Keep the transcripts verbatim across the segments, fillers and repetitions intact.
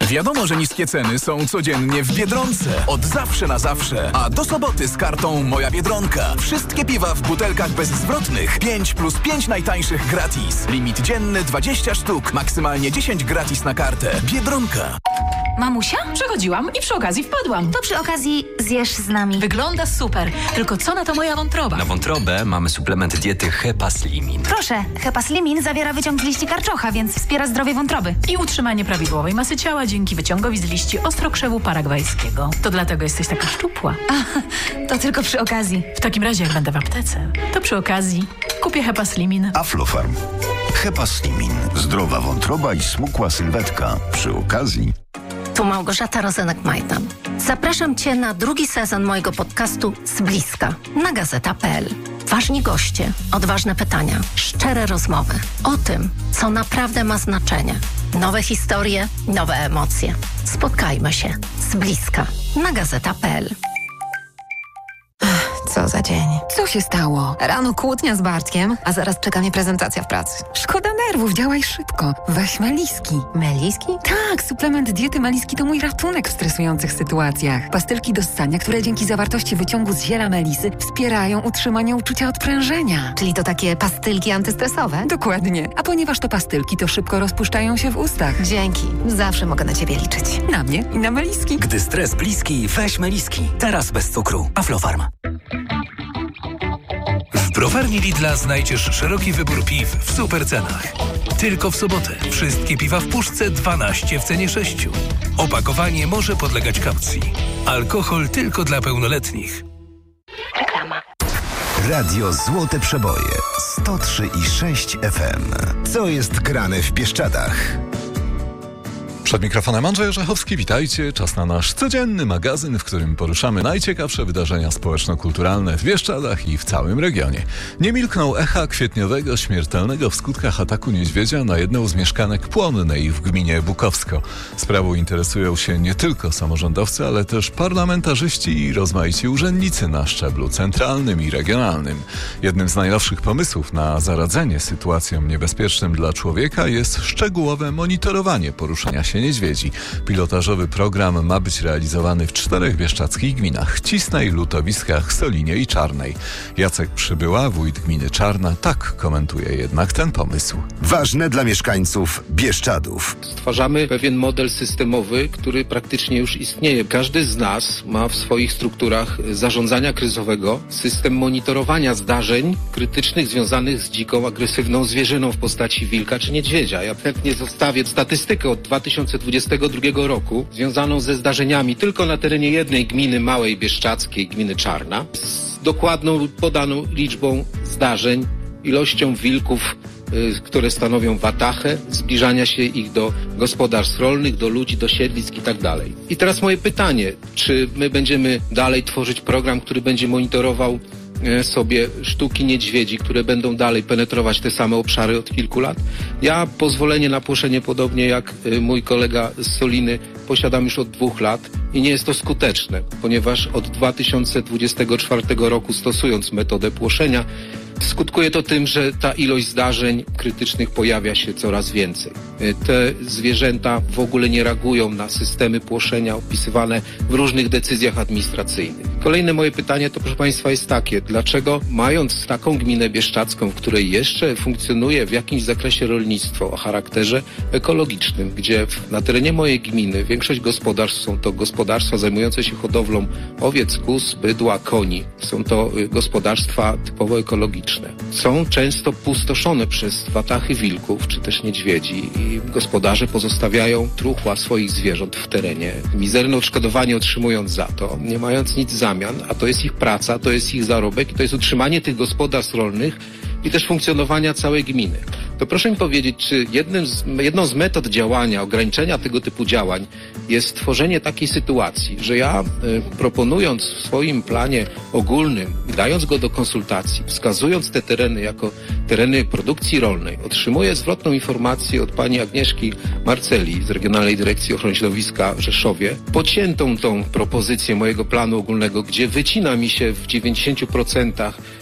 Wiadomo, że niskie ceny są codziennie w Biedronce. Od zawsze na zawsze. A do soboty z kartą Moja Biedronka. Wszystkie piwa w butelkach bezzwrotnych. pięć plus pięć najtańszych gratis. Limit dzienny dwadzieścia sztuk. Maksymalnie dziesięć gratis na kartę. Biedronka. Mamusia? Przechodziłam i przy okazji wpadłam. To przy okazji zjesz z nami. Wygląda super. Tylko co na to moja wątroba? Na wątrobę mamy suplement diety Hepaslimin. Proszę, Hepaslimin zawiera wyciąg z liści karczocha, więc wspiera zdrowie wątroby. I utrzymanie prawidłowej masy ciała dzięki wyciągowi z liści ostrokrzewu paragwajskiego. To dlatego jesteś taka szczupła. A, to tylko przy okazji. W takim razie, jak będę w aptece, to przy okazji kupię Hepaslimin. Aflofarm. Hepaslimin. Zdrowa wątroba i smukła sylwetka. Przy okazji... Tu Małgorzata Rozenek-Majdan. Zapraszam Cię na drugi sezon mojego podcastu Z bliska na gazeta kropka pe el. Ważni goście, odważne pytania, szczere rozmowy o tym, co naprawdę ma znaczenie. Nowe historie, nowe emocje. Spotkajmy się z bliska na gazeta kropka pe el. Co za dzień. Co się stało? Rano kłótnia z Bartkiem, a zaraz czeka mnie prezentacja w pracy. Szkoda nerwów, działaj szybko. Weź Meliski. Meliski? Tak, suplement diety Meliski to mój ratunek w stresujących sytuacjach. Pastylki do ssania, które dzięki zawartości wyciągu z ziela melisy wspierają utrzymanie uczucia odprężenia. Czyli to takie pastylki antystresowe? Dokładnie. A ponieważ to pastylki, to szybko rozpuszczają się w ustach. Dzięki. Zawsze mogę na Ciebie liczyć. Na mnie i na Meliski. Gdy stres bliski, weź Meliski. Teraz bez cukru. Aflofarm. W browarni Lidla znajdziesz szeroki wybór piw w super cenach. Tylko w sobotę wszystkie piwa w puszce dwanaście w cenie sześciu. Opakowanie może podlegać kaucji. Alkohol tylko dla pełnoletnich. Reklama. Radio Złote Przeboje. sto trzy i sześć F M. Co jest grane w Bieszczadach? Przed mikrofonem Andrzej Orzechowski, witajcie. Czas na nasz codzienny magazyn, w którym poruszamy najciekawsze wydarzenia społeczno-kulturalne w Bieszczadach i w całym regionie. Nie milkną echa kwietniowego, śmiertelnego w skutkach ataku niedźwiedzia na jedną z mieszkanek Płonnej w gminie Bukowsko. Sprawą interesują się nie tylko samorządowcy, ale też parlamentarzyści i rozmaici urzędnicy na szczeblu centralnym i regionalnym. Jednym z najnowszych pomysłów na zaradzenie sytuacjom niebezpiecznym dla człowieka jest szczegółowe monitorowanie poruszania się niedźwiedzi. Pilotażowy program ma być realizowany w czterech bieszczadzkich gminach: Cisnej, Lutowiskach, Solinie i Czarnej. Jacek Przybyła, wójt gminy Czarna, tak komentuje jednak ten pomysł. Ważne dla mieszkańców Bieszczadów. Stwarzamy pewien model systemowy, który praktycznie już istnieje. Każdy z nas ma w swoich strukturach zarządzania kryzysowego system monitorowania zdarzeń krytycznych związanych z dziką, agresywną zwierzyną w postaci wilka czy niedźwiedzia. Ja chętnie zostawię statystykę od dwa tysiące dwudziestego drugiego roku związaną ze zdarzeniami tylko na terenie jednej gminy małej bieszczadzkiej, gminy Czarna, z dokładną podaną liczbą zdarzeń, ilością wilków, y, które stanowią watachę, zbliżania się ich do gospodarstw rolnych, do ludzi, do siedlisk i tak dalej. I teraz moje pytanie, czy my będziemy dalej tworzyć program, który będzie monitorował sobie sztuki niedźwiedzi, które będą dalej penetrować te same obszary od kilku lat? Ja pozwolenie na płoszenie, podobnie jak mój kolega z Soliny, posiadam już od dwóch lat i nie jest to skuteczne, ponieważ od dwa tysiące dwudziestego czwartego roku, stosując metodę płoszenia, skutkuje to tym, że ta ilość zdarzeń krytycznych pojawia się coraz więcej. Te zwierzęta w ogóle nie reagują na systemy płoszenia opisywane w różnych decyzjach administracyjnych. Kolejne moje pytanie to, proszę Państwa, jest takie: dlaczego, mając taką gminę bieszczadzką, w której jeszcze funkcjonuje w jakimś zakresie rolnictwo o charakterze ekologicznym, gdzie na terenie mojej gminy większość gospodarstw są to gospodarstwa zajmujące się hodowlą owiec, kóz, bydła, koni. Są to gospodarstwa typowo ekologiczne. Są często pustoszone przez watachy wilków czy też niedźwiedzi i gospodarze pozostawiają truchła swoich zwierząt w terenie, mizerne odszkodowanie otrzymując za to, nie mając nic w zamian, a to jest ich praca, to jest ich zarobek i to jest utrzymanie tych gospodarstw rolnych i też funkcjonowania całej gminy. To proszę mi powiedzieć, czy jednym z, jedną z metod działania, ograniczenia tego typu działań jest stworzenie takiej sytuacji, że ja y, proponując w swoim planie ogólnym, dając go do konsultacji, wskazując te tereny jako tereny produkcji rolnej, otrzymuję zwrotną informację od pani Agnieszki Marceli z Regionalnej Dyrekcji Ochrony Środowiska w Rzeszowie, pociętą tą propozycję mojego planu ogólnego, gdzie wycina mi się w dziewięćdziesięciu procentach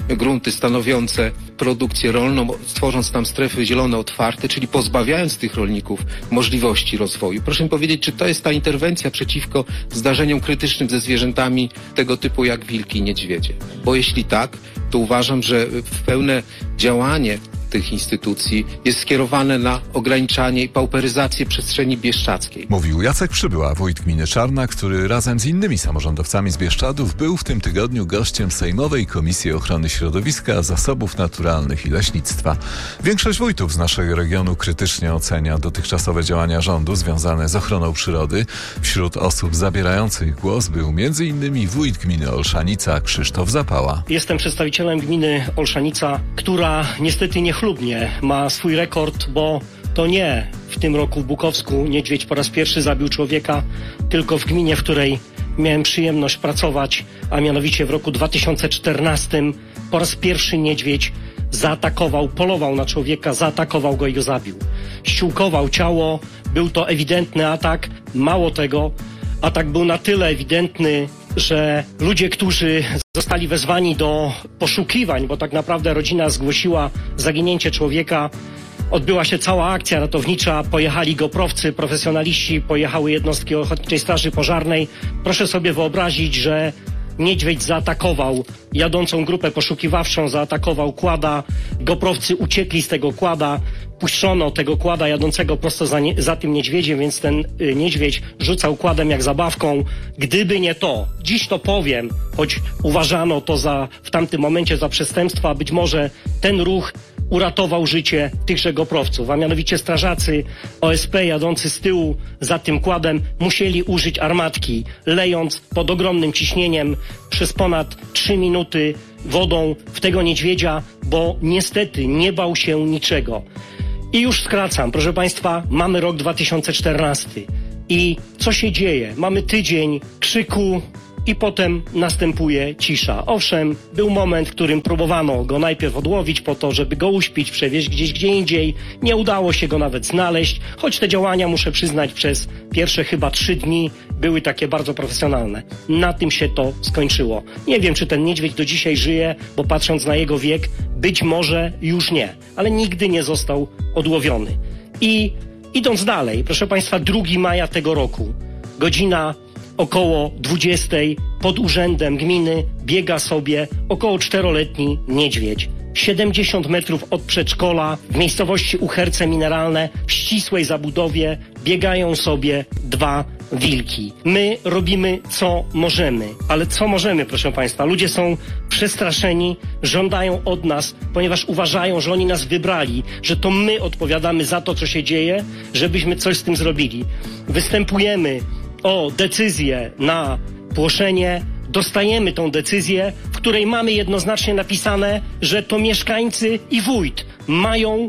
grunty stanowiące produkcję rolną, tworząc tam strefy zielone otwarte, czyli pozbawiając tych rolników możliwości rozwoju. Proszę mi powiedzieć, czy to jest ta interwencja przeciwko zdarzeniom krytycznym ze zwierzętami tego typu jak wilki i niedźwiedzie? Bo jeśli tak, to uważam, że pełne działanie tych instytucji jest skierowane na ograniczanie i pauperyzację przestrzeni bieszczadzkiej. Mówił Jacek Przybyła, wójt gminy Czarna, który razem z innymi samorządowcami z Bieszczadów był w tym tygodniu gościem Sejmowej Komisji Ochrony Środowiska, Zasobów Naturalnych i Leśnictwa. Większość wójtów z naszego regionu krytycznie ocenia dotychczasowe działania rządu związane z ochroną przyrody. Wśród osób zabierających głos był między innymi wójt gminy Olszanica Krzysztof Zapała. Jestem przedstawicielem gminy Olszanica, która niestety niechlubnie ma swój rekord, bo to nie w tym roku w Bukowsku niedźwiedź po raz pierwszy zabił człowieka, tylko w gminie, w której miałem przyjemność pracować, a mianowicie w roku dwa tysiące czternastym po raz pierwszy niedźwiedź zaatakował, polował na człowieka, zaatakował go i go zabił. Ściółkował ciało, był to ewidentny atak, mało tego, atak był na tyle ewidentny, że ludzie, którzy zostali wezwani do poszukiwań, bo tak naprawdę rodzina zgłosiła zaginięcie człowieka, odbyła się cała akcja ratownicza, pojechali GoProwcy, profesjonaliści, pojechały jednostki Ochotniczej Straży Pożarnej. Proszę sobie wyobrazić, że niedźwiedź zaatakował jadącą grupę poszukiwawczą, zaatakował kłada, GoProwcy uciekli z tego kłada, puszczono tego kłada jadącego prosto za, nie, za tym niedźwiedziem, więc ten y, niedźwiedź rzucał kładem jak zabawką. Gdyby nie to, dziś to powiem, choć uważano to za, w tamtym momencie za przestępstwo, a być może ten ruch uratował życie tychże GoProwców, a mianowicie strażacy O S P jadący z tyłu za tym kładem musieli użyć armatki, lejąc pod ogromnym ciśnieniem przez ponad trzy minuty wodą w tego niedźwiedzia, bo niestety nie bał się niczego. I już skracam, proszę Państwa, mamy rok dwa tysiące czternasty i co się dzieje? Mamy tydzień krzyku i potem następuje cisza. Owszem, był moment, w którym próbowano go najpierw odłowić po to, żeby go uśpić, przewieźć gdzieś gdzie indziej. Nie udało się go nawet znaleźć, choć te działania, muszę przyznać, przez pierwsze chyba trzy dni były takie bardzo profesjonalne. Na tym się to skończyło. Nie wiem, czy ten niedźwiedź do dzisiaj żyje, bo patrząc na jego wiek, być może już nie, ale nigdy nie został odłowiony. I idąc dalej, proszę Państwa, drugiego maja tego roku, godzina około dwudziestej pod urzędem gminy biega sobie około czteroletni niedźwiedź. siedemdziesiąt metrów od przedszkola w miejscowości Uherce Mineralne w ścisłej zabudowie biegają sobie dwa wilki. My robimy co możemy, ale co możemy, proszę Państwa? Ludzie są przestraszeni, żądają od nas, ponieważ uważają, że oni nas wybrali, że to my odpowiadamy za to, co się dzieje, żebyśmy coś z tym zrobili. Występujemy o decyzję na płoszenie, dostajemy tą decyzję, w której mamy jednoznacznie napisane, że to mieszkańcy i wójt mają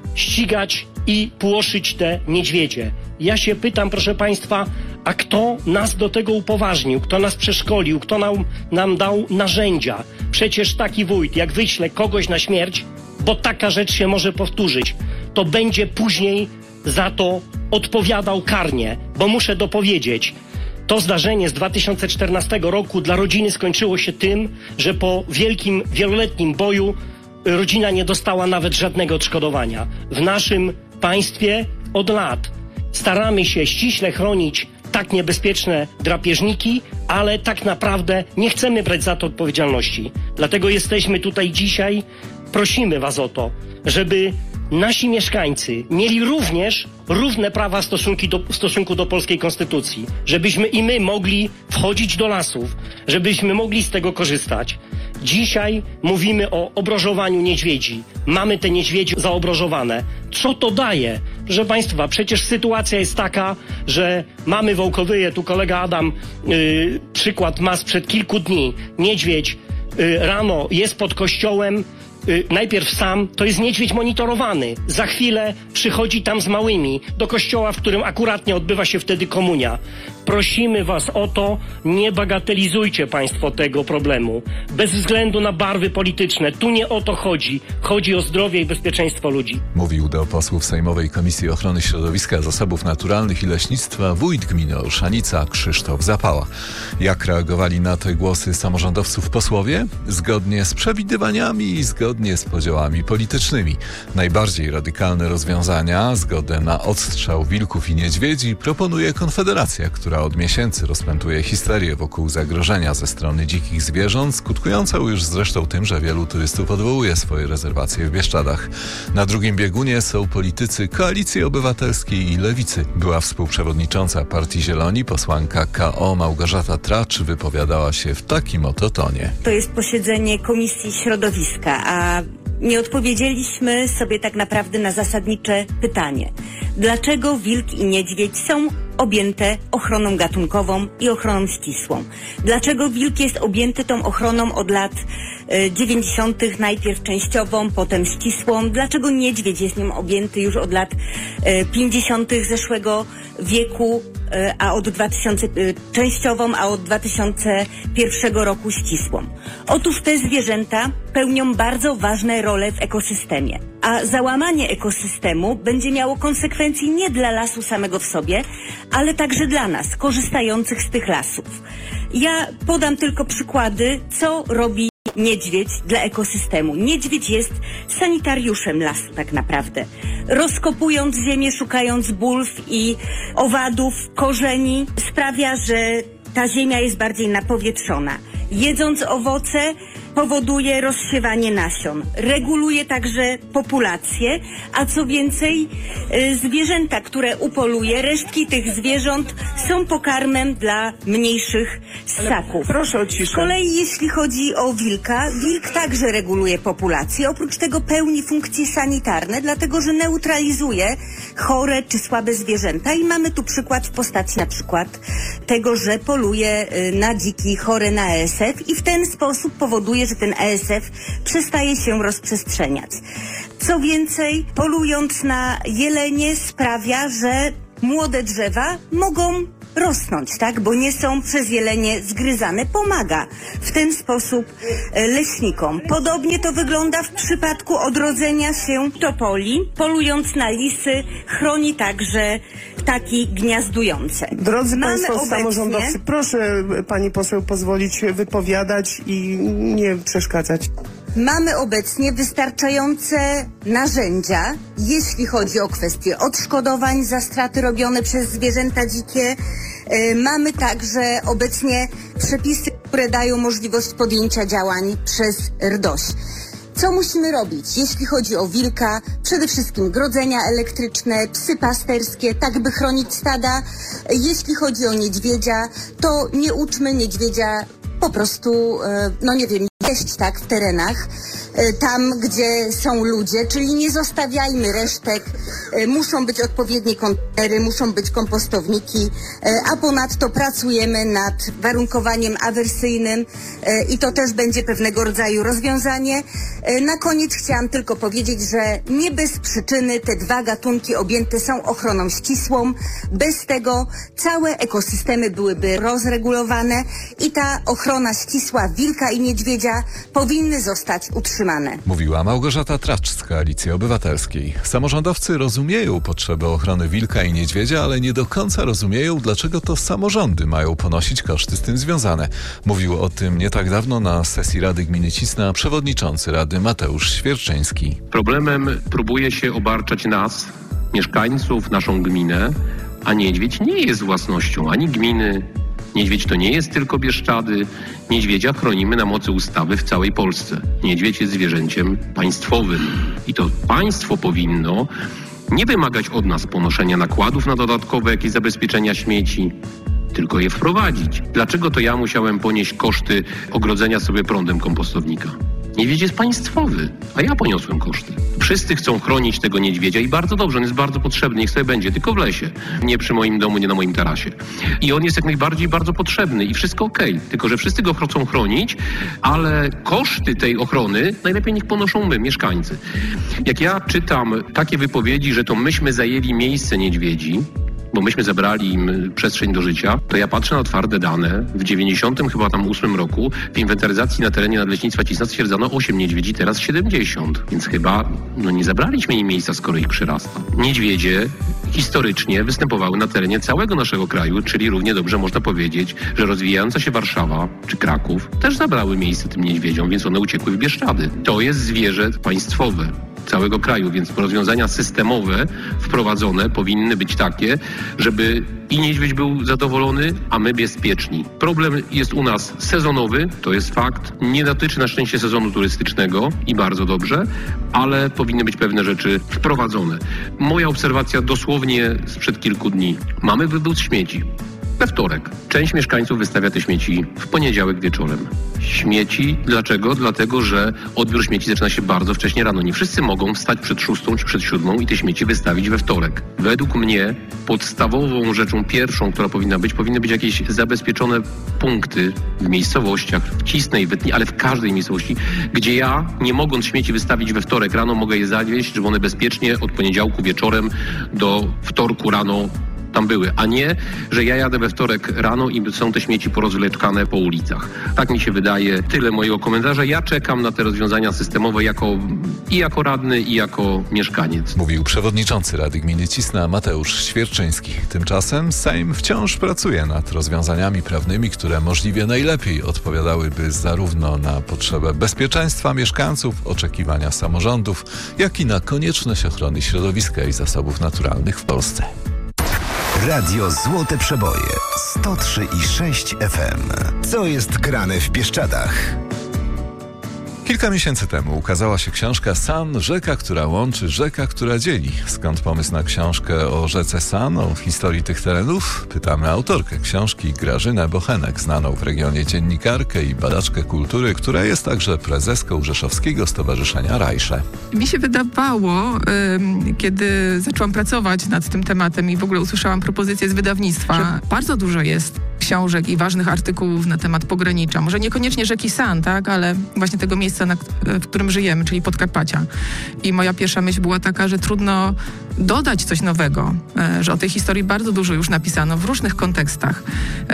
ścigać i płoszyć te niedźwiedzie. Ja się pytam, proszę Państwa, a kto nas do tego upoważnił, kto nas przeszkolił, kto nam, nam dał narzędzia? Przecież taki wójt, jak wyśle kogoś na śmierć, bo taka rzecz się może powtórzyć, to będzie później za to odpowiadał karnie, bo muszę dopowiedzieć, to zdarzenie z dwa tysiące czternastego roku dla rodziny skończyło się tym, że po wielkim, wieloletnim boju rodzina nie dostała nawet żadnego odszkodowania. W naszym państwie od lat staramy się ściśle chronić tak niebezpieczne drapieżniki, ale tak naprawdę nie chcemy brać za to odpowiedzialności. Dlatego jesteśmy tutaj dzisiaj, prosimy Was o to, żeby nasi mieszkańcy mieli również równe prawa w stosunku do, w stosunku do polskiej konstytucji. Żebyśmy i my mogli wchodzić do lasów, żebyśmy mogli z tego korzystać. Dzisiaj mówimy o obrożowaniu niedźwiedzi. Mamy te niedźwiedzie zaobrożowane. Co to daje? Proszę Państwa, przecież sytuacja jest taka, że mamy Wołkowyje, tu kolega Adam yy, przykład ma sprzed kilku dni. Niedźwiedź yy, rano jest pod kościołem, y, najpierw sam, to jest niedźwiedź monitorowany. Za chwilę przychodzi tam z małymi do kościoła, w którym akuratnie odbywa się wtedy komunia. Prosimy was o to, nie bagatelizujcie państwo tego problemu. Bez względu na barwy polityczne. Tu nie o to chodzi. Chodzi o zdrowie i bezpieczeństwo ludzi. Mówił do posłów Sejmowej Komisji Ochrony Środowiska, Zasobów Naturalnych i Leśnictwa wójt gminy Olszanica Krzysztof Zapała. Jak reagowali na te głosy samorządowców posłowie? Zgodnie z przewidywaniami i zgodnie z podziałami politycznymi. Najbardziej radykalne rozwiązania, zgodę na odstrzał wilków i niedźwiedzi, proponuje Konfederacja, która od miesięcy rozpętuje histerię wokół zagrożenia ze strony dzikich zwierząt, skutkującą już zresztą tym, że wielu turystów odwołuje swoje rezerwacje w Bieszczadach. Na drugim biegunie są politycy Koalicji Obywatelskiej i Lewicy. Była współprzewodnicząca Partii Zieloni, posłanka K O Małgorzata Tracz wypowiadała się w takim oto tonie. To jest posiedzenie Komisji Środowiska, a nie odpowiedzieliśmy sobie tak naprawdę na zasadnicze pytanie. Dlaczego wilk i niedźwiedź są objęte ochroną gatunkową i ochroną ścisłą? Dlaczego wilk jest objęty tą ochroną od lat dziewięćdziesiątych, najpierw częściową, potem ścisłą? Dlaczego niedźwiedź jest nią objęty już od lat pięćdziesiątych zeszłego wieku, a od dwa tysiące częściową, a od dwa tysiące pierwszego roku ścisłą? Otóż te zwierzęta pełnią bardzo ważne role w ekosystemie, a załamanie ekosystemu będzie miało konsekwencje nie dla lasu samego w sobie, ale także dla nas, korzystających z tych lasów. Ja podam tylko przykłady, co robi niedźwiedź dla ekosystemu. Niedźwiedź jest sanitariuszem lasu tak naprawdę. Rozkopując ziemię, szukając bulw i owadów, korzeni, sprawia, że ta ziemia jest bardziej napowietrzona. Jedząc owoce, powoduje rozsiewanie nasion. Reguluje także populację, a co więcej, y, zwierzęta, które upoluje, resztki tych zwierząt są pokarmem dla mniejszych ssaków. Proszę o ciszę. Z kolei jeśli chodzi o wilka, wilk także reguluje populację. Oprócz tego pełni funkcje sanitarne, dlatego że neutralizuje chore czy słabe zwierzęta i mamy tu przykład w postaci na przykład tego, że poluje y, na dziki chore na E S F i w ten sposób powoduje, że ten E S F przestaje się rozprzestrzeniać. Co więcej, polując na jelenie sprawia, że młode drzewa mogą rosnąć, tak? Bo nie są przez jelenie zgryzane. Pomaga w ten sposób e, leśnikom. Podobnie to wygląda w przypadku odrodzenia się topoli. Polując na lisy, chroni także ptaki gniazdujące. Drodzy Mamy Państwo obecnie... samorządowcy, proszę Pani poseł pozwolić wypowiadać i nie przeszkadzać. Mamy obecnie wystarczające narzędzia, jeśli chodzi o kwestie odszkodowań za straty robione przez zwierzęta dzikie. Yy, mamy także obecnie przepisy, które dają możliwość podjęcia działań przez R D O Ś. Co musimy robić, jeśli chodzi o wilka? Przede wszystkim grodzenia elektryczne, psy pasterskie, tak by chronić stada. Jeśli chodzi o niedźwiedzia, to nie uczmy niedźwiedzia po prostu, no nie wiem, jeść tak w terenach, tam gdzie są ludzie, czyli nie zostawiajmy resztek, muszą być odpowiednie kontenery, muszą być kompostowniki, a ponadto pracujemy nad warunkowaniem awersyjnym i to też będzie pewnego rodzaju rozwiązanie. Na koniec chciałam tylko powiedzieć, że nie bez przyczyny te dwa gatunki objęte są ochroną ścisłą. Bez tego całe ekosystemy byłyby rozregulowane i ta ochrona ścisła wilka i niedźwiedzia powinny zostać utrzymane. Mówiła Małgorzata Tracz z Koalicji Obywatelskiej. Samorządowcy rozumieją potrzebę ochrony wilka i niedźwiedzia, ale nie do końca rozumieją, dlaczego to samorządy mają ponosić koszty z tym związane. Mówił o tym nie tak dawno na sesji Rady Gminy Cisna przewodniczący Rady Mateusz Świerczyński. Problemem próbuje się obarczać nas, mieszkańców, naszą gminę, a niedźwiedź nie jest własnością ani gminy. Niedźwiedź to nie jest tylko Bieszczady. Niedźwiedzia chronimy na mocy ustawy w całej Polsce. Niedźwiedź jest zwierzęciem państwowym i to państwo powinno nie wymagać od nas ponoszenia nakładów na dodatkowe jakieś zabezpieczenia śmieci, tylko je wprowadzić. Dlaczego to ja musiałem ponieść koszty ogrodzenia sobie prądem kompostownika? Niedźwiedź jest państwowy, a ja poniosłem koszty. Wszyscy chcą chronić tego niedźwiedzia i bardzo dobrze, on jest bardzo potrzebny, niech sobie będzie, tylko w lesie, nie przy moim domu, nie na moim tarasie. I on jest jak najbardziej bardzo potrzebny i wszystko okej, okay. Tylko że wszyscy go chcą chronić, ale koszty tej ochrony najlepiej niech ponoszą my, mieszkańcy. Jak ja czytam takie wypowiedzi, że to myśmy zajęli miejsce niedźwiedzi, bo myśmy zabrali im przestrzeń do życia, to ja patrzę na twarde dane. W dziewięćdziesiątym chyba tam ósmym roku w inwentaryzacji na terenie Nadleśnictwa Cisna stwierdzono osiem niedźwiedzi, teraz siedemdziesiąt. Więc chyba no nie zabraliśmy im miejsca, skoro ich przyrasta. Niedźwiedzie historycznie występowały na terenie całego naszego kraju, czyli równie dobrze można powiedzieć, że rozwijająca się Warszawa czy Kraków też zabrały miejsce tym niedźwiedziom, więc one uciekły w Bieszczady. To jest zwierzę państwowe całego kraju, więc rozwiązania systemowe wprowadzone powinny być takie, żeby i niedźwiedź był zadowolony, a my bezpieczni. Problem jest u nas sezonowy, to jest fakt. Nie dotyczy na szczęście sezonu turystycznego i bardzo dobrze, ale powinny być pewne rzeczy wprowadzone. Moja obserwacja dosłownie sprzed kilku dni. Mamy wywóz śmieci. We wtorek. Część mieszkańców wystawia te śmieci w poniedziałek wieczorem. Śmieci. Dlaczego? Dlatego, że odbiór śmieci zaczyna się bardzo wcześnie rano. Nie wszyscy mogą wstać przed szóstą czy przed siódmą i te śmieci wystawić we wtorek. Według mnie podstawową rzeczą pierwszą, która powinna być, powinny być jakieś zabezpieczone punkty w miejscowościach, w Cisnej, Wytni, ale w każdej miejscowości, gdzie ja, nie mogąc śmieci wystawić we wtorek rano, mogę je zawieźć, żeby one bezpiecznie od poniedziałku wieczorem do wtorku rano tam były, a nie, że ja jadę we wtorek rano i są te śmieci porozwleczkane po ulicach. Tak mi się wydaje. Tyle mojego komentarza. Ja czekam na te rozwiązania systemowe jako, i jako radny, i jako mieszkaniec. Mówił przewodniczący Rady Gminy Cisna Mateusz Świerczyński. Tymczasem Sejm wciąż pracuje nad rozwiązaniami prawnymi, które możliwie najlepiej odpowiadałyby zarówno na potrzebę bezpieczeństwa mieszkańców, oczekiwania samorządów, jak i na konieczność ochrony środowiska i zasobów naturalnych w Polsce. Radio Złote Przeboje sto trzy i sześć F M. Co jest grane w Bieszczadach? Kilka miesięcy temu ukazała się książka San, rzeka, która łączy, rzeka, która dzieli. Skąd pomysł na książkę o rzece San, o historii tych terenów? Pytamy autorkę książki, Grażynę Bochenek, znaną w regionie dziennikarkę i badaczkę kultury, która jest także prezeską Rzeszowskiego Stowarzyszenia Rajsze. Mi się wydawało, kiedy zaczęłam pracować nad tym tematem i w ogóle usłyszałam propozycję z wydawnictwa, że bardzo dużo jest książek i ważnych artykułów na temat pogranicza. Może niekoniecznie rzeki San, tak, ale właśnie tego miejsca, na, w którym żyjemy, czyli Podkarpacia. I moja pierwsza myśl była taka, że trudno dodać coś nowego, że o tej historii bardzo dużo już napisano w różnych kontekstach.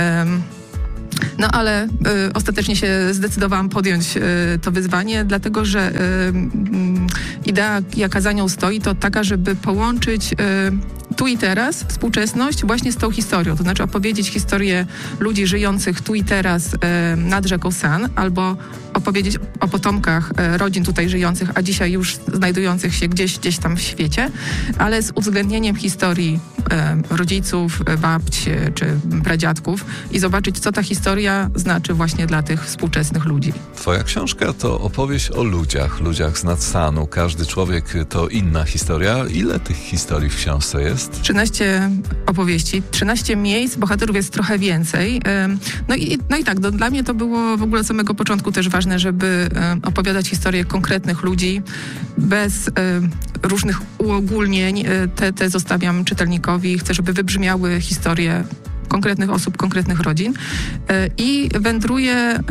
No ale y, ostatecznie się zdecydowałam podjąć y, to wyzwanie, dlatego że y, y, idea, jaka za nią stoi, to taka, żeby połączyć y, tu i teraz współczesność właśnie z tą historią. To znaczy opowiedzieć historię ludzi żyjących tu i teraz y, nad rzeką San, albo opowiedzieć o potomkach y, rodzin tutaj żyjących, a dzisiaj już znajdujących się gdzieś, gdzieś tam w świecie, ale z uwzględnieniem historii y, rodziców, y, babć y, czy pradziadków i zobaczyć, co ta historia znaczy właśnie dla tych współczesnych ludzi. Twoja książka to opowieść o ludziach, ludziach z nad Sanu. Każdy człowiek to inna historia. Ile tych historii w książce jest? trzynaście opowieści, trzynaście miejsc, bohaterów jest trochę więcej. No i, no i tak, do, dla mnie to było w ogóle od samego początku też ważne, żeby opowiadać historię konkretnych ludzi, bez różnych uogólnień. Te, te zostawiam czytelnikowi. Chcę, żeby wybrzmiały historie konkretnych osób, konkretnych rodzin i wędruję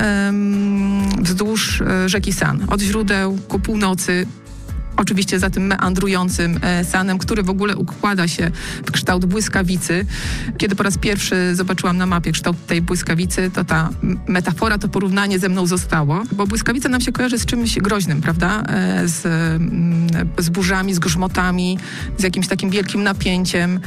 wzdłuż rzeki San, od źródeł ku północy, oczywiście za tym meandrującym Sanem, który w ogóle układa się w kształt błyskawicy. Kiedy po raz pierwszy zobaczyłam na mapie kształt tej błyskawicy, to ta metafora, to porównanie ze mną zostało, bo błyskawica nam się kojarzy z czymś groźnym, prawda? Z, z burzami, z grzmotami, z jakimś takim wielkim napięciem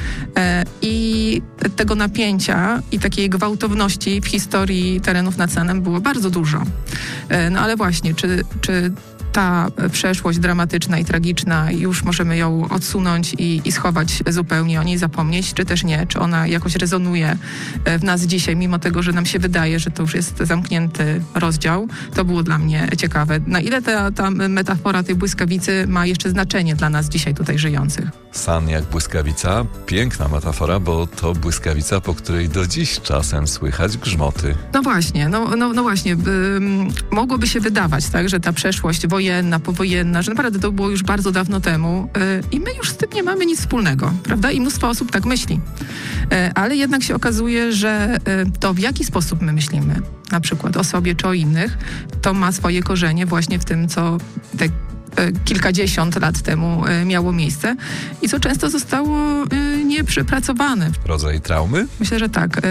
i tego napięcia i takiej gwałtowności w historii terenów nad Sanem było bardzo dużo. No ale właśnie, czy, czy ta przeszłość dramatyczna i tragiczna, już możemy ją odsunąć i, i schować zupełnie, o niej zapomnieć, czy też nie, czy ona jakoś rezonuje w nas dzisiaj, mimo tego, że nam się wydaje, że to już jest zamknięty rozdział. To było dla mnie ciekawe. Na ile ta, ta metafora tej błyskawicy ma jeszcze znaczenie dla nas dzisiaj tutaj żyjących? San jak błyskawica, piękna metafora, bo to błyskawica, po której do dziś czasem słychać grzmoty. No właśnie, no, no, no właśnie. By, mogłoby się wydawać, tak, że ta przeszłość wojenna, powojenna, że naprawdę to było już bardzo dawno temu yy, i my już z tym nie mamy nic wspólnego, prawda? I mnóstwo osób tak myśli. Yy, ale jednak się okazuje, że yy, to w jaki sposób my myślimy, na przykład o sobie czy o innych, to ma swoje korzenie właśnie w tym, co te kilkadziesiąt lat temu miało miejsce i co często zostało nieprzepracowane. Rodzaj traumy? Myślę, że tak.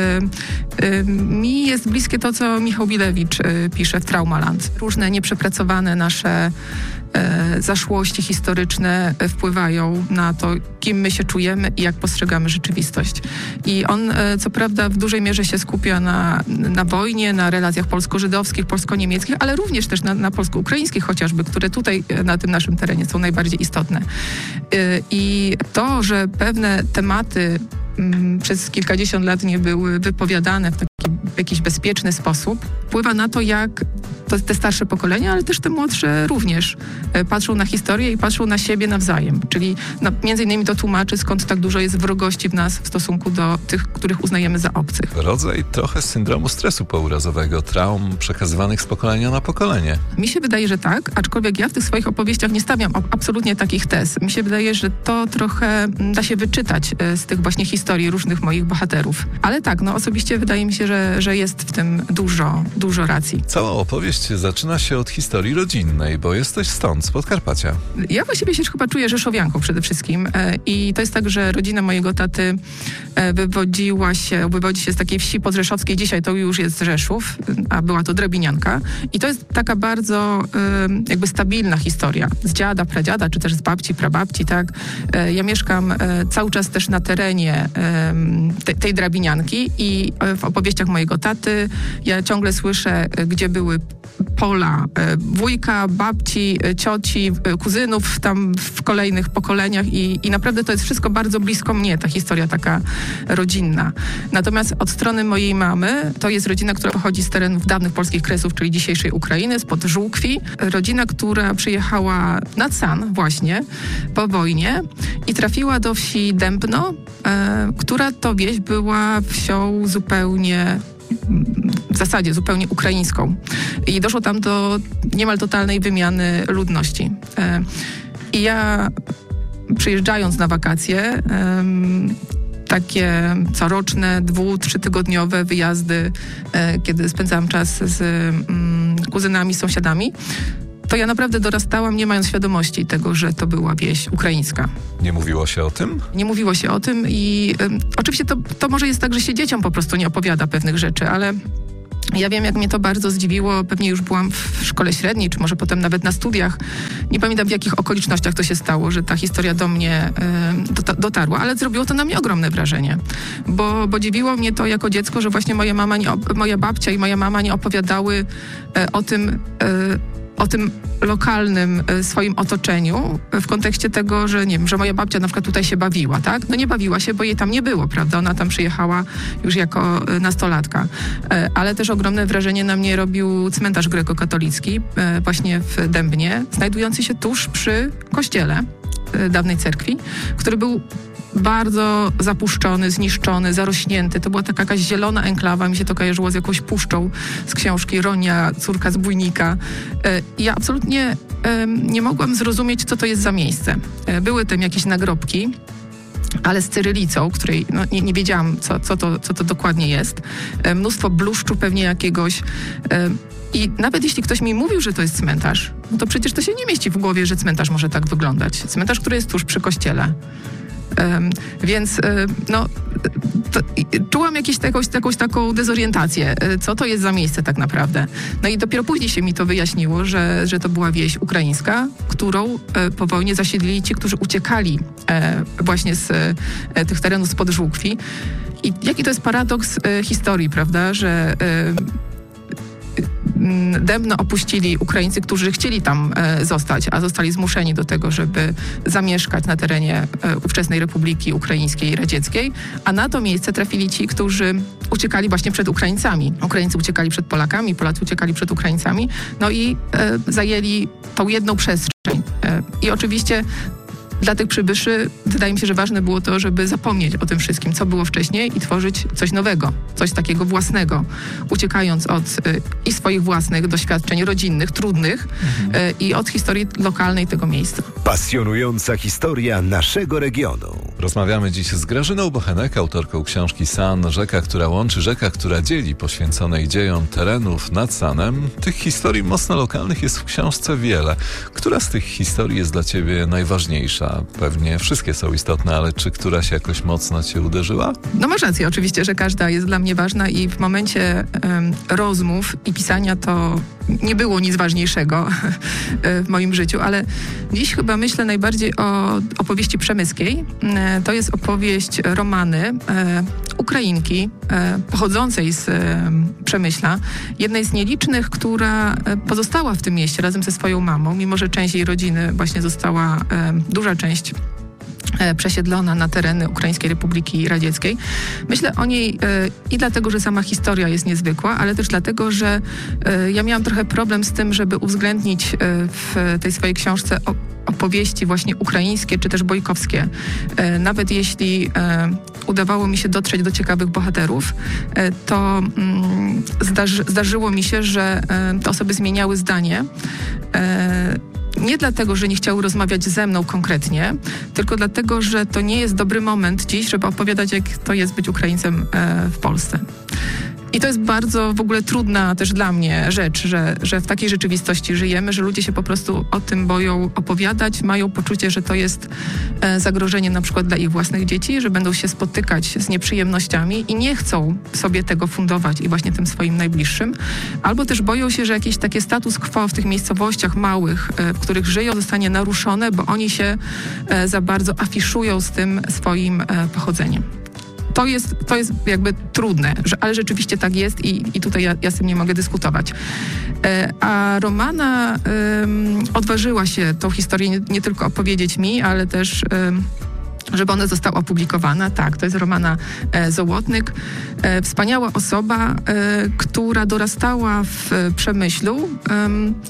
Mi jest bliskie to, co Michał Bilewicz pisze w Traumaland. Różne nieprzepracowane nasze zaszłości historyczne wpływają na to, kim my się czujemy i jak postrzegamy rzeczywistość. I on, co prawda, w dużej mierze się skupia na, na wojnie, na relacjach polsko-żydowskich, polsko-niemieckich, ale również też na, na polsko-ukraińskich chociażby, które tutaj na tym naszym terenie są najbardziej istotne. I to, że pewne tematy przez kilkadziesiąt lat nie były wypowiadane w taki w jakiś bezpieczny sposób, wpływa na to, jak to, te starsze pokolenia, ale też te młodsze również e, patrzą na historię i patrzą na siebie nawzajem. Czyli no, między innymi to tłumaczy, skąd tak dużo jest wrogości w nas w stosunku do tych, których uznajemy za obcych. Rodzaj trochę syndromu stresu pourazowego, traum przekazywanych z pokolenia na pokolenie. Mi się wydaje, że tak, aczkolwiek ja w tych swoich opowieściach nie stawiam absolutnie takich tez. Mi się wydaje, że to trochę da się wyczytać e, z tych właśnie historii różnych moich bohaterów. Ale tak, no osobiście wydaje mi się, że, że jest w tym dużo, dużo racji. Cała opowieść zaczyna się od historii rodzinnej, bo jesteś stąd, z Podkarpacia. Ja właściwie się chyba czuję rzeszowianką przede wszystkim e, i to jest tak, że rodzina mojego taty e, wywodziła się, wywodzi się z takiej wsi podrzeszowskiej, dzisiaj to już jest Rzeszów, a była to Drabinianka i to jest taka bardzo e, jakby stabilna historia z dziada, pradziada, czy też z babci, prababci, tak. E, ja mieszkam e, cały czas też na terenie e, te, tej Drabinianki i e, w opowieściach mojego taty ja ciągle słyszę, e, gdzie były pola e, wujka, babci, e, cioci, e, kuzynów tam w kolejnych pokoleniach i, i naprawdę to jest wszystko bardzo blisko mnie, ta historia taka rodzinna. Natomiast od strony mojej mamy to jest rodzina, która pochodzi z terenów dawnych polskich Kresów, czyli dzisiejszej Ukrainy, spod Żółkwi. Rodzina, która przyjechała nad San właśnie po wojnie i trafiła do wsi Dębno, e, która to wieś była wsią zupełnie w zasadzie zupełnie ukraińską. I doszło tam do niemal totalnej wymiany ludności. I ja przyjeżdżając na wakacje, takie coroczne, dwu-, trzytygodniowe wyjazdy, kiedy spędzałam czas z kuzynami, sąsiadami, to ja naprawdę dorastałam, nie mając świadomości tego, że to była wieś ukraińska. Nie mówiło się o tym? Nie mówiło się o tym i y, oczywiście to, to może jest tak, że się dzieciom po prostu nie opowiada pewnych rzeczy, ale ja wiem, jak mnie to bardzo zdziwiło. Pewnie już byłam w szkole średniej, czy może potem nawet na studiach. Nie pamiętam, w jakich okolicznościach to się stało, że ta historia do mnie y, dota- dotarła, ale zrobiło to na mnie ogromne wrażenie. Bo, bo dziwiło mnie to jako dziecko, że właśnie moja mama, nie op- moja babcia i moja mama nie opowiadały y, o tym, y, o tym lokalnym swoim otoczeniu w kontekście tego, że nie wiem, że moja babcia na przykład tutaj się bawiła, tak? No nie bawiła się, bo jej tam nie było, prawda? Ona tam przyjechała już jako nastolatka. Ale też ogromne wrażenie na mnie robił cmentarz grekokatolicki właśnie w Dębnie, znajdujący się tuż przy kościele dawnej cerkwi, który był bardzo zapuszczony, zniszczony, zarośnięty. To była taka jakaś zielona enklawa, mi się to kojarzyło z jakąś puszczą z książki Ronia, córka zbójnika. I ja absolutnie nie mogłam zrozumieć, co to jest za miejsce. Były tam jakieś nagrobki, ale z cyrylicą, której no, nie, nie wiedziałam, co, co, to, co to dokładnie jest. Mnóstwo bluszczu pewnie jakiegoś. I nawet jeśli ktoś mi mówił, że to jest cmentarz, no to przecież to się nie mieści w głowie, że cmentarz może tak wyglądać. Cmentarz, który jest tuż przy kościele. Um, więc um, no, to, czułam jakieś, jakąś, jakąś taką dezorientację, co to jest za miejsce tak naprawdę. No i dopiero później się mi to wyjaśniło, że, że to była wieś ukraińska, którą e, po wojnie zasiedlili ci, którzy uciekali e, właśnie z e, tych terenów spod Żółkwi. I jaki to jest paradoks e, historii, prawda, że e, Dębno opuścili Ukraińcy, którzy chcieli tam zostać, a zostali zmuszeni do tego, żeby zamieszkać na terenie ówczesnej Republiki Ukraińskiej i Radzieckiej, a na to miejsce trafili ci, którzy uciekali właśnie przed Ukraińcami. Ukraińcy uciekali przed Polakami, Polacy uciekali przed Ukraińcami, no i e, zajęli tą jedną przestrzeń. E, I oczywiście dla tych przybyszy wydaje mi się, że ważne było to, żeby zapomnieć o tym wszystkim, co było wcześniej i tworzyć coś nowego, coś takiego własnego, uciekając od y, i swoich własnych doświadczeń rodzinnych, trudnych mhm. y, i od historii lokalnej tego miejsca. Pasjonująca historia naszego regionu. Rozmawiamy dziś z Grażyną Bochenek, autorką książki San, rzeka, która łączy, rzeka, która dzieli, poświęconej dziejom terenów nad Sanem. Tych historii mocno lokalnych jest w książce wiele. Która z tych historii jest dla ciebie najważniejsza? Pewnie wszystkie są istotne, ale czy któraś jakoś mocno cię uderzyła? No masz rację, oczywiście, że każda jest dla mnie ważna i w momencie um, rozmów i pisania to nie było nic ważniejszego w moim życiu, ale dziś chyba myślę najbardziej o opowieści przemyskiej. To jest opowieść Romany, e, Ukrainki, e, pochodzącej z e, Przemyśla, jednej z nielicznych, która pozostała w tym mieście razem ze swoją mamą, mimo że część jej rodziny właśnie została, e, duża część przesiedlona na tereny Ukraińskiej Republiki Radzieckiej. Myślę o niej e, i dlatego, że sama historia jest niezwykła, ale też dlatego, że e, ja miałam trochę problem z tym, żeby uwzględnić e, w tej swojej książce o, opowieści właśnie ukraińskie czy też bojkowskie. E, nawet jeśli e, udawało mi się dotrzeć do ciekawych bohaterów, e, to mm, zdarzy, zdarzyło mi się, że e, te osoby zmieniały zdanie. E, Nie dlatego, że nie chciały rozmawiać ze mną konkretnie, tylko dlatego, że to nie jest dobry moment dziś, żeby opowiadać, jak to jest być Ukraińcem w Polsce. I to jest bardzo w ogóle trudna też dla mnie rzecz, że, że w takiej rzeczywistości żyjemy, że ludzie się po prostu o tym boją opowiadać, mają poczucie, że to jest zagrożenie na przykład dla ich własnych dzieci, że będą się spotykać z nieprzyjemnościami i nie chcą sobie tego fundować i właśnie tym swoim najbliższym. Albo też boją się, że jakieś takie status quo w tych miejscowościach małych, w których żyją, zostanie naruszone, bo oni się za bardzo afiszują z tym swoim pochodzeniem. To jest, to jest jakby trudne, że, ale rzeczywiście tak jest i, i tutaj ja, ja z tym nie mogę dyskutować. E, a Romana um, odważyła się tą historię nie, nie tylko opowiedzieć mi, ale też um, żeby ona została opublikowana. Tak, to jest Romana e, Zołotnyk. E, wspaniała osoba, e, która dorastała w e, Przemyślu, e,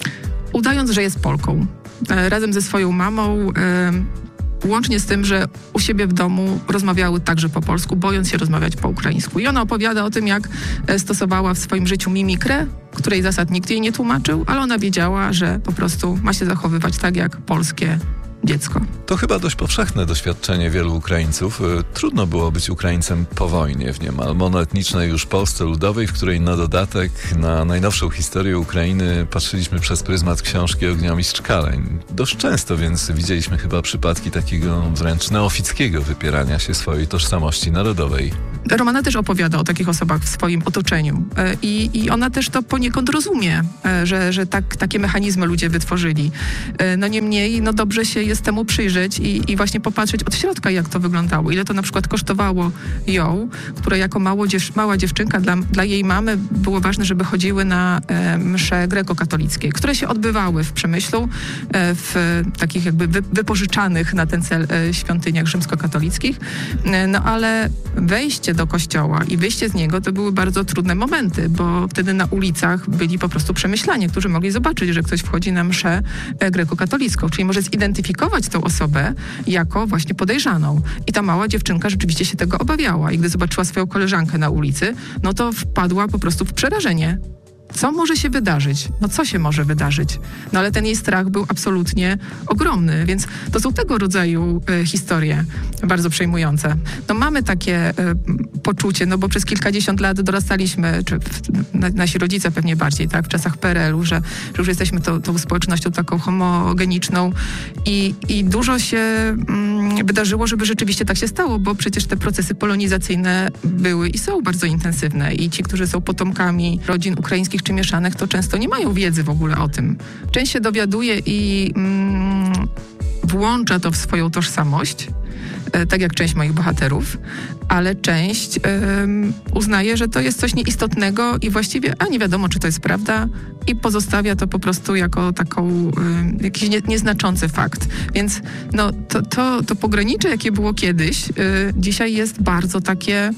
udając, że jest Polką. E, razem ze swoją mamą, e, łącznie z tym, że u siebie w domu rozmawiały także po polsku, bojąc się rozmawiać po ukraińsku. I ona opowiada o tym, jak stosowała w swoim życiu mimikrę, której zasad nikt jej nie tłumaczył, ale ona wiedziała, że po prostu ma się zachowywać tak jak polskie dziecko. To chyba dość powszechne doświadczenie wielu Ukraińców. Trudno było być Ukraińcem po wojnie w niemal monoetnicznej już Polsce Ludowej, w której na dodatek na najnowszą historię Ukrainy patrzyliśmy przez pryzmat książki Ogniomistrz Kaleń. Dość często więc widzieliśmy chyba przypadki takiego wręcz neofickiego wypierania się swojej tożsamości narodowej. Romana też opowiada o takich osobach w swoim otoczeniu i, i ona też to poniekąd rozumie, że, że tak, takie mechanizmy ludzie wytworzyli. No niemniej, no dobrze się jest temu przyjrzeć i, i właśnie popatrzeć od środka, jak to wyglądało. Ile to na przykład kosztowało ją, która jako mało dziew, mała dziewczynka, dla, dla jej mamy było ważne, żeby chodziły na e, msze grekokatolickie, które się odbywały w Przemyślu, e, w takich jakby wy, wypożyczanych na ten cel e, świątyniach rzymskokatolickich. E, no ale wejście do kościoła i wyjście z niego to były bardzo trudne momenty, bo wtedy na ulicach byli po prostu przemyślanie, którzy mogli zobaczyć, że ktoś wchodzi na mszę e, grekokatolicką, czyli może zidentyfikować tę osobę jako właśnie podejrzaną. I ta mała dziewczynka rzeczywiście się tego obawiała. I gdy zobaczyła swoją koleżankę na ulicy, no to wpadła po prostu w przerażenie. Co może się wydarzyć? No co się może wydarzyć? No ale ten jej strach był absolutnie ogromny, więc to są tego rodzaju y, historie bardzo przejmujące. No mamy takie y, poczucie, no bo przez kilkadziesiąt lat dorastaliśmy, czy w, na, nasi rodzice pewnie bardziej, tak, w czasach P R L u, że, że już jesteśmy to, tą społecznością taką homogeniczną i, i dużo się mm, wydarzyło, żeby rzeczywiście tak się stało, bo przecież te procesy polonizacyjne były i są bardzo intensywne i ci, którzy są potomkami rodzin ukraińskich czy mieszanych, to często nie mają wiedzy w ogóle o tym. Część się dowiaduje i mm, włącza to w swoją tożsamość, tak jak część moich bohaterów, ale część um, uznaje, że to jest coś nieistotnego i właściwie, a nie wiadomo, czy to jest prawda i pozostawia to po prostu jako taką, um, jakiś nie, nieznaczący fakt. Więc no, to, to, to pogranicze, jakie było kiedyś, y, dzisiaj jest bardzo takie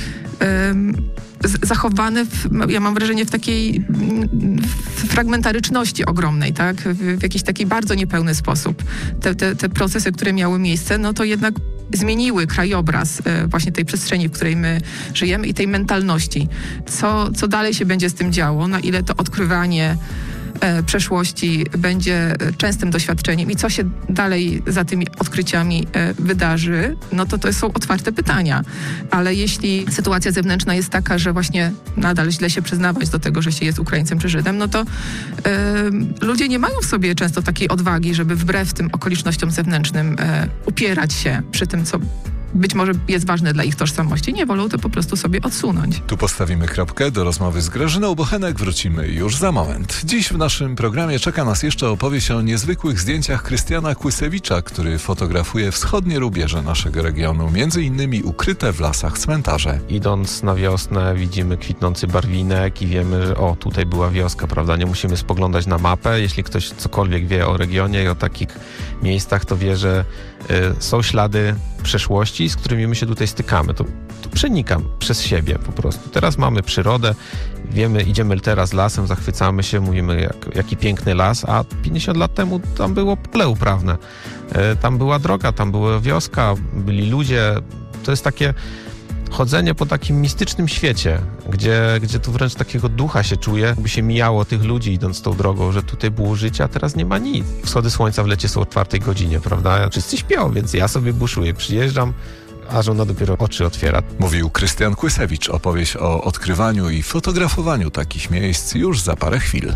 y, zachowane, w, ja mam wrażenie, w takiej w fragmentaryczności ogromnej, tak? W, w jakiś taki bardzo niepełny sposób. Te, te, te procesy, które miały miejsce, no to jednak zmieniły krajobraz e, właśnie tej przestrzeni, w której my żyjemy i tej mentalności. Co, co dalej się będzie z tym działo? Na ile to odkrywanie e, przeszłości będzie częstym doświadczeniem i co się dalej za tymi odkryciami e, wydarzy, no to to są otwarte pytania. Ale jeśli sytuacja zewnętrzna jest taka, że właśnie nadal źle się przyznawać do tego, że się jest Ukraińcem czy Żydem, no to e, ludzie nie mają w sobie często takiej odwagi, żeby wbrew tym okolicznościom zewnętrznym e, upierać się przy tym, co być może jest ważne dla ich tożsamości. Nie wolą to po prostu sobie odsunąć. Tu postawimy kropkę. Do rozmowy z Grażyną Bochenek wrócimy już za moment. Dziś w naszym programie czeka nas jeszcze opowieść o niezwykłych zdjęciach Krystiana Kłysewicza, który fotografuje wschodnie rubieże naszego regionu, między innymi ukryte w lasach cmentarze. Idąc na wiosnę widzimy kwitnący barwinek i wiemy, że o, tutaj była wioska, prawda? Nie musimy spoglądać na mapę. Jeśli ktoś cokolwiek wie o regionie i o takich miejscach, to wie, że y, są ślady przeszłości, z którymi my się tutaj stykamy. To, to przenikam przez siebie po prostu. Teraz mamy przyrodę, wiemy, idziemy teraz lasem, zachwycamy się, mówimy jak, jaki piękny las, a pięćdziesiąt lat temu tam było pole uprawne. E, tam była droga, tam była wioska, byli ludzie. To jest takie chodzenie po takim mistycznym świecie, gdzie, gdzie tu wręcz takiego ducha się czuje, jakby się mijało tych ludzi idąc tą drogą, że tutaj było życie, a teraz nie ma nic. Wschody słońca w lecie są o czwartej godzinie, prawda? Wszyscy śpią, więc ja sobie buszuję, przyjeżdżam, a żona dopiero oczy otwiera. Mówił Krystian Kłysewicz. Opowieść o odkrywaniu i fotografowaniu takich miejsc już za parę chwil.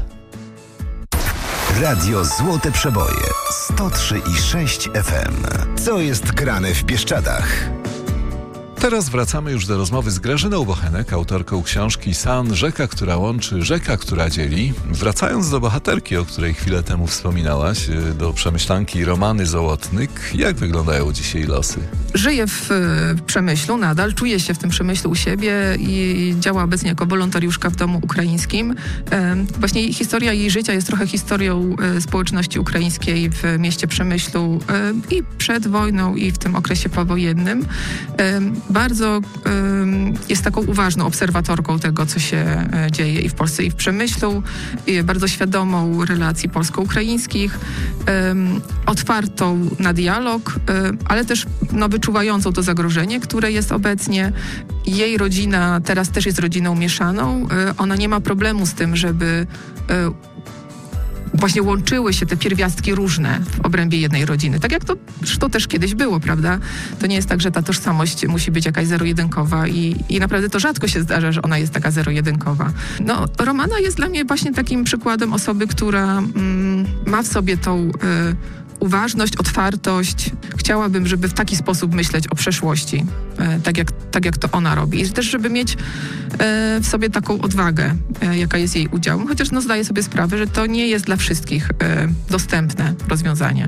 Radio Złote Przeboje sto trzy i sześć F M. Co jest grane w Bieszczadach? Teraz wracamy już do rozmowy z Grażyną Bochenek, autorką książki San, rzeka, która łączy, rzeka, która dzieli. Wracając do bohaterki, o której chwilę temu wspominałaś, do przemyślanki Romany Zołotnyk, jak wyglądają dzisiaj losy? Żyję w, w Przemyślu nadal, czuję się w tym Przemyślu u siebie i działa obecnie jako wolontariuszka w domu ukraińskim. E, właśnie historia jej życia jest trochę historią e, społeczności ukraińskiej w mieście Przemyślu e, i przed wojną, i w tym okresie powojennym. E, bardzo e, jest taką uważną obserwatorką tego, co się e, dzieje i w Polsce, i w Przemyślu. I bardzo świadomą relacji polsko-ukraińskich, e, otwartą na dialog, e, ale też no, wyczuwającą to zagrożenie, które jest obecnie. Jej rodzina teraz też jest rodziną mieszaną. E, ona nie ma problemu z tym, żeby e, właśnie łączyły się te pierwiastki różne w obrębie jednej rodziny. Tak jak to, to też kiedyś było, prawda? To nie jest tak, że ta tożsamość musi być jakaś zero-jedynkowa i, i naprawdę to rzadko się zdarza, że ona jest taka zero-jedynkowa. No, Romana jest dla mnie właśnie takim przykładem osoby, która mm, ma w sobie tą y, uważność, otwartość. Chciałabym, żeby w taki sposób myśleć o przeszłości, e, tak, jak, tak jak to ona robi. I też, żeby mieć e, w sobie taką odwagę, e, jaka jest jej udziałem. Chociaż no, zdaję sobie sprawę, że to nie jest dla wszystkich e, dostępne rozwiązanie.